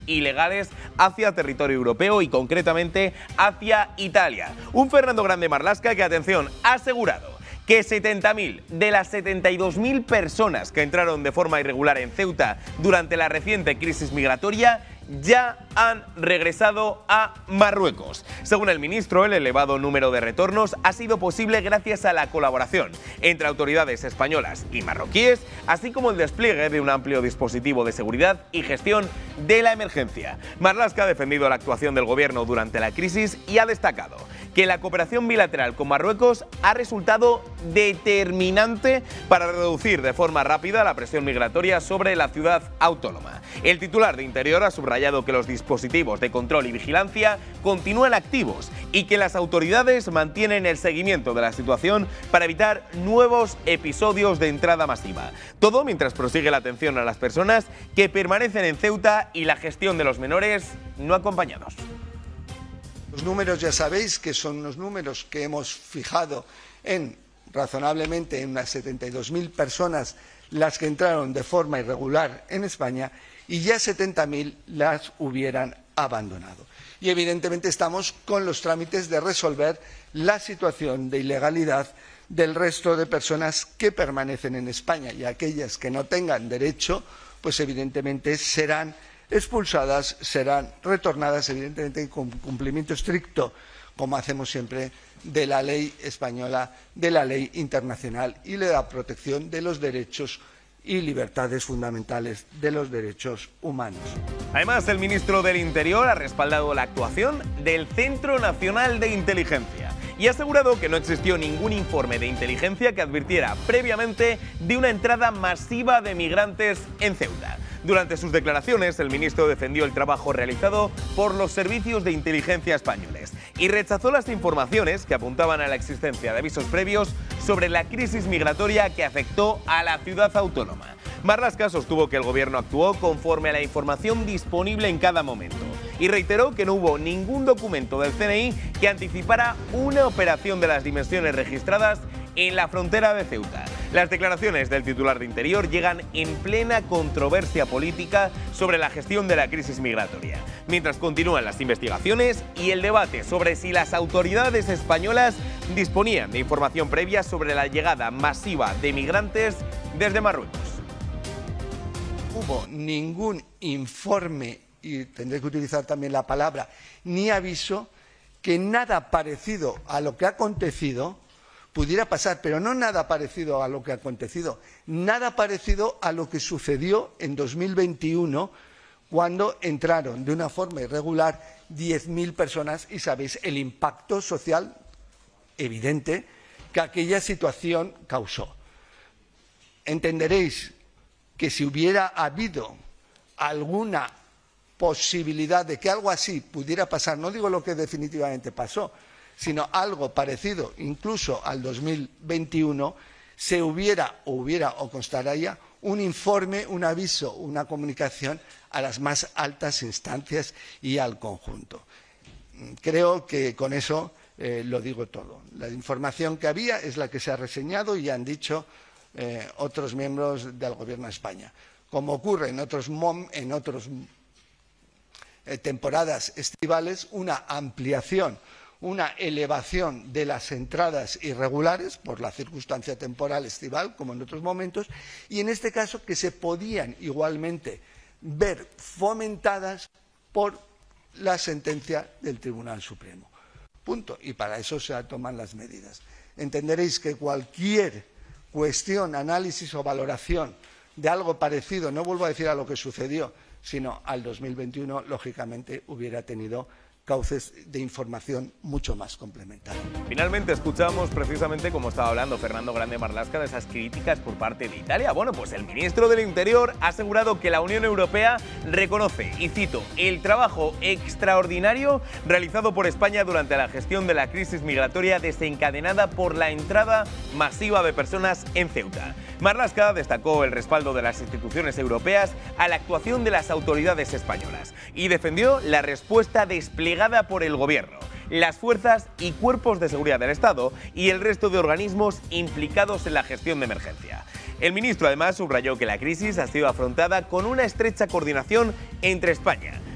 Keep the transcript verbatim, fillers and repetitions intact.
ilegales hacia territorio europeo y concretamente hacia Italia. Un Fernando Grande Marlaska que, atención, ha asegurado que setenta mil de las setenta y dos mil personas que entraron de forma irregular en Ceuta durante la reciente crisis migratoria ya han regresado a Marruecos. Según el ministro, el elevado número de retornos ha sido posible gracias a la colaboración entre autoridades españolas y marroquíes, así como el despliegue de un amplio dispositivo de seguridad y gestión de la emergencia. Marlaska ha defendido la actuación del gobierno durante la crisis y ha destacado que la cooperación bilateral con Marruecos ha resultado determinante para reducir de forma rápida la presión migratoria sobre la ciudad autónoma. El titular de Interior ha subrayado que los dispositivos de control y vigilancia continúan activos y que las autoridades mantienen el seguimiento de la situación para evitar nuevos episodios de entrada masiva. Todo mientras prosigue la atención a las personas que permanecen en Ceuta y la gestión de los menores no acompañados. Los números ya sabéis que son unos números que hemos fijado en razonablemente en unas setenta y dos mil personas las que entraron de forma irregular en España y ya setenta mil las hubieran abandonado. Y evidentemente estamos con los trámites de resolver la situación de ilegalidad del resto de personas que permanecen en España, y aquellas que no tengan derecho, pues evidentemente serán expulsadas, serán retornadas, evidentemente con cumplimiento estricto, como hacemos siempre, de la ley española, de la ley internacional y de la protección de los derechos y libertades fundamentales de los derechos humanos. Además, el ministro del Interior ha respaldado la actuación del Centro Nacional de Inteligencia y ha asegurado que no existió ningún informe de inteligencia que advirtiera previamente de una entrada masiva de migrantes en Ceuta. Durante sus declaraciones, el ministro defendió el trabajo realizado por los servicios de inteligencia españoles y rechazó las informaciones que apuntaban a la existencia de avisos previos sobre la crisis migratoria que afectó a la ciudad autónoma. Marlaska sostuvo que el gobierno actuó conforme a la información disponible en cada momento y reiteró que no hubo ningún documento del C N I que anticipara una operación de las dimensiones registradas en la frontera de Ceuta. Las declaraciones del titular de Interior llegan en plena controversia política sobre la gestión de la crisis migratoria, mientras continúan las investigaciones y el debate sobre si las autoridades españolas disponían de información previa sobre la llegada masiva de migrantes desde Marruecos. Hubo ningún informe, y tendré que utilizar también la palabra, ni aviso, que nada parecido a lo que ha acontecido pudiera pasar, pero no nada parecido a lo que ha acontecido, nada parecido a lo que sucedió en dos mil veintiuno, cuando entraron de una forma irregular diez mil personas, y sabéis el impacto social evidente que aquella situación causó. Entenderéis que si hubiera habido alguna posibilidad de que algo así pudiera pasar, no digo lo que definitivamente pasó, sino algo parecido incluso al dos mil veintiuno, se hubiera o hubiera o constaría un informe, un aviso, una comunicación a las más altas instancias y al conjunto. Creo que con eso eh, lo digo todo. La información que había es la que se ha reseñado y han dicho eh, otros miembros del Gobierno de España. Como ocurre en otros, mom, en otros eh, temporadas estivales, una ampliación, una elevación de las entradas irregulares por la circunstancia temporal estival, como en otros momentos, y en este caso que se podían igualmente ver fomentadas por la sentencia del Tribunal Supremo. Punto. Y para eso se toman las medidas. Entenderéis que cualquier cuestión, análisis o valoración de algo parecido, no vuelvo a decir a lo que sucedió, sino al dos mil veintiuno, lógicamente hubiera tenido cauces de información mucho más complementarios. Finalmente escuchamos precisamente como estaba hablando Fernando Grande Marlaska de esas críticas por parte de Italia. Bueno, pues el ministro del Interior ha asegurado que la Unión Europea reconoce, y cito, el trabajo extraordinario realizado por España durante la gestión de la crisis migratoria desencadenada por la entrada masiva de personas en Ceuta. Marlaska destacó el respaldo de las instituciones europeas a la actuación de las autoridades españolas y defendió la respuesta desplegada por el gobierno, las fuerzas y cuerpos de seguridad del Estado y el resto de organismos implicados en la gestión de emergencia. El ministro además subrayó que la crisis ha sido afrontada con una estrecha coordinación entre España,